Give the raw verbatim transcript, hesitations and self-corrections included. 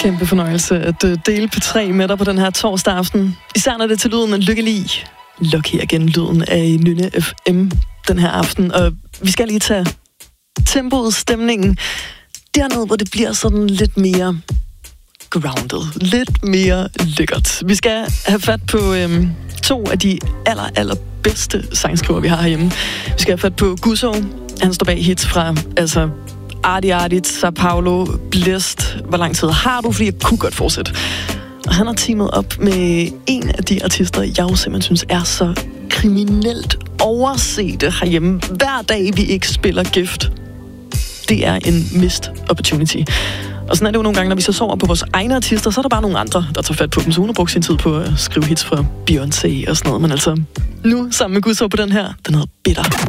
Kæmpe fornøjelse at dele P tre med dig på den her torsdag aften. Især når det er til lyden af Lykkelig. Luk her igen lyden af Nynne F M den her aften. Og vi skal lige tage tempoet, stemningen dernede, hvor det bliver sådan lidt mere grounded. Lidt mere lækkert. Vi skal have fat på øhm, to af de aller, aller bedste sangskriver, vi har herhjemme. Vi skal have fat på Gusso. Han står bag hits fra, altså... Arti Artit, Sao Paulo, Blæst. Hvor lang tid har du? Fordi jeg kunne godt fortsætte. Og han har teamet op med en af de artister, jeg jo simpelthen synes er så kriminelt oversete herhjemme. Hver dag, vi ikke spiller Gift. Det er en missed opportunity. Og sådan er det jo nogle gange, når vi så sover på vores egne artister, så er der bare nogle andre, der tager fat på dem. Så hun har brugt sin tid på at skrive hits fra Beyoncé og sådan noget. Men altså, nu sammen med Gusso på den her, den hedder Bitter.